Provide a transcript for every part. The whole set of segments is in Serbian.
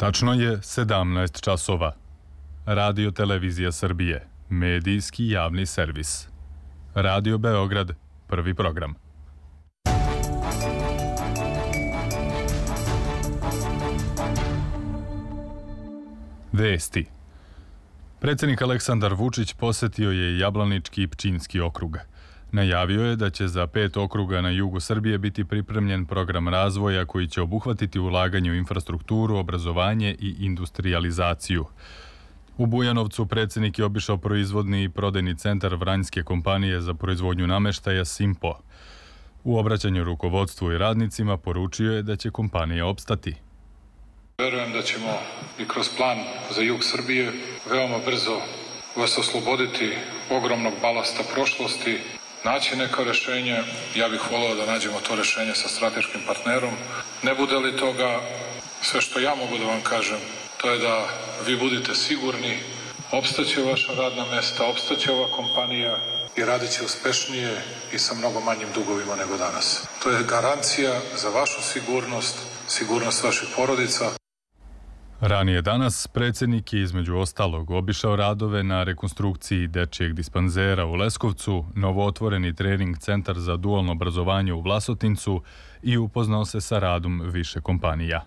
Tačno je 17 časova. Radio Televizija Srbije, medijski javni servis. Radio Beograd, prvi program. Vesti. Predsjednik Aleksandar Vučić posetio je Jablanički i Pčinjski okrug. Najavio je da će za 5 okruga na jugu Srbije biti pripremljen program razvoja koji će obuhvatiti ulaganje u infrastrukturu, obrazovanje i industrijalizaciju. U Bujanovcu predsjednik je obišao proizvodni i prodajni centar vranjske kompanije za proizvodnju nameštaja Simpo. U obraćanju rukovodstvu i radnicima poručio je da će kompanija opstati. Verujem da ćemo i kroz plan za jug Srbije veoma brzo vas osloboditi ogromnog balasta prošlosti, naći neko rešenje. Ja bih voleo da nađemo to rešenje sa strateškim partnerom. Ne bude li toga, sve što ja mogu da vam kažem, to je da vi budete sigurni, opstaće vaša radna mesta, opstaće ova kompanija i radit će uspešnije i sa mnogo manjim dugovima nego danas. To je garancija za vašu sigurnost, sigurnost vaših porodica. Ranije danas predsjednik je između ostalog obišao radove na rekonstrukciji dečijeg dispanzera u Leskovcu, novootvoreni trening centar za dualno obrazovanje u Vlasotincu i upoznao se sa radom više kompanija.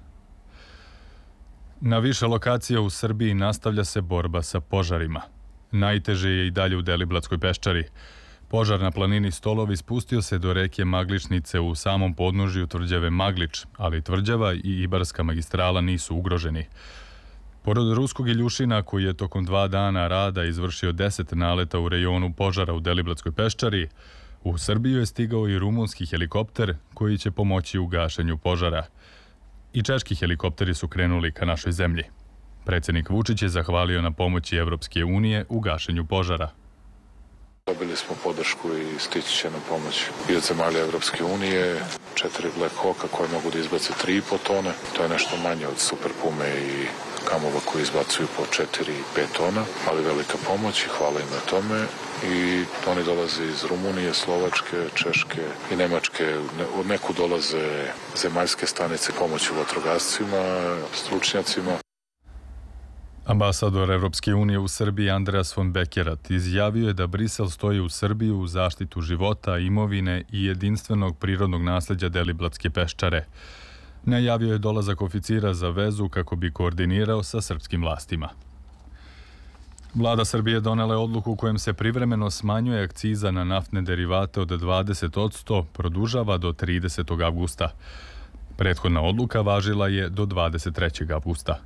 Na više lokacija u Srbiji nastavlja se borba sa požarima. Najteže je i dalje u Deliblatskoj peščari. Požar na planini Stolovi spustio se do reke Magličnice u samom podnožju tvrđave Maglič, ali tvrđava i Ibarska magistrala nisu ugroženi. Pored ruskog Iljušina, koji je tokom 2 dana rada izvršio 10 naleta u rejonu požara u Deliblatskoj peščari, u Srbiju je stigao i rumunski helikopter koji će pomoći u gašenju požara. I češki helikopteri su krenuli ka našoj zemlji. Predsjednik Vučić je zahvalio na pomoći Evropske unije u gašenju požara. Dobili smo podršku i stići će nam pomoć i od zemalja Evropske unije, 4 Black Hawka koje mogu da izbace 3,5 tone. To je nešto manje od Super Pume i Kamova koji izbacuju po 4 i 5 tona, ali velika pomoć i hvala im na tome. I oni dolaze iz Rumunije, Slovačke, Češke i Nemačke. Od neku dolaze zemaljske stanice pomoći vatrogascima, stručnjacima. Ambasador Evropske unije u Srbiji Andreas von Bekerat izjavio je da Brisel stoji u Srbiju u zaštitu života, imovine i jedinstvenog prirodnog nasljeđa Deliblatske peščare. Najavio je dolazak oficira za vezu kako bi koordinirao sa srpskim vlastima. Vlada Srbije donela je odluku kojom se privremeno smanjuje akciza na naftne derivate od 20%, produžava do 30. avgusta. Prethodna odluka važila je do 23. avgusta.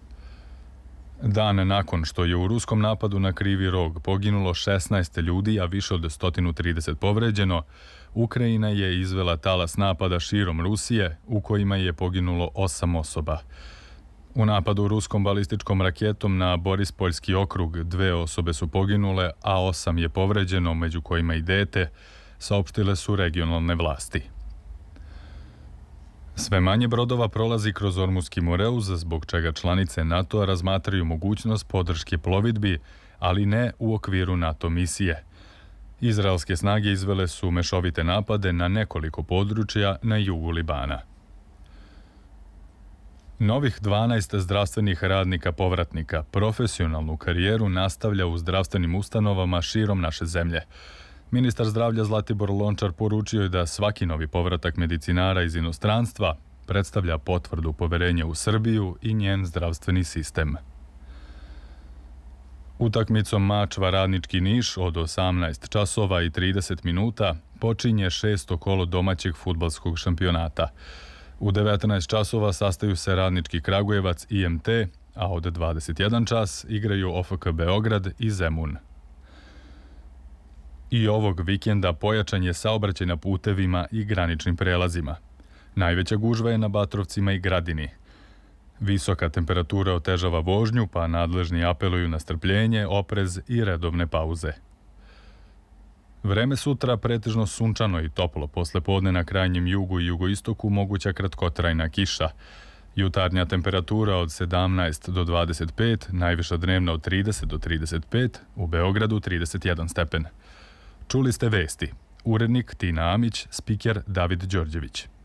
Dan nakon što je u ruskom napadu na Krivi Rog poginulo 16 ljudi, a više od 130 povređeno, Ukrajina je izvela talas napada širom Rusije, u kojima je poginulo 8 osoba. U napadu ruskom balističkom raketom na Borispoljski okrug 2 osobe su poginule, a 8 je povređeno, među kojima i dete, saopštile su regionalne vlasti. Sve manje brodova prolazi kroz Ormuski Moreuz, zbog čega članice NATO-a razmatraju mogućnost podrške plovidbi, ali ne u okviru NATO misije. Izraelske snage izvele su mešovite napade na nekoliko područja na jugu Libana. Novih 12 zdravstvenih radnika povratnika profesionalnu karijeru nastavlja u zdravstvenim ustanovama širom naše zemlje. Ministar zdravlja Zlatibor Lončar poručio je da svaki novi povratak medicinara iz inostranstva predstavlja potvrdu poverenja u Srbiju i njen zdravstveni sistem. Utakmicom Mačva Radnički Niš od 18 časova i 30 minuta počinje 6. kolo domaćeg fudbalskog šampionata. U 19 časova sastaju se Radnički Kragujevac i IMT, a od 21 čas igraju OFK Beograd i Zemun. I ovog vikenda pojačan je saobraćaj na putevima i graničnim prelazima. Najveća gužva je na Batrovcima i Gradini. Visoka temperatura otežava vožnju, pa nadležni apeluju na strpljenje, oprez i redovne pauze. Vreme sutra pretežno sunčano i toplo, posle podne na krajnjem jugu i jugoistoku moguća kratkotrajna kiša. Jutarnja temperatura od 17 do 25, najviša dnevna od 30 do 35, u Beogradu 31 stepen. Čuli ste vesti. Urednik Tina Amić, spiker David Đorđević.